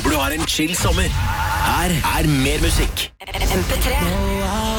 Håper du har en chill sommer. Her er mer musikk. MP3.